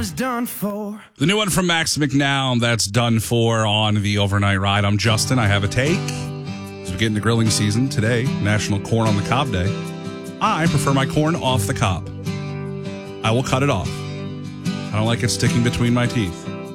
Done for. The new one from Max McNown, that's Done For on the Overnight Ride. I'm Justin. I have a take. As we get into grilling season today, National Corn on the Cob Day. I prefer my corn off the cob. I will cut it off. I don't like it sticking between my teeth.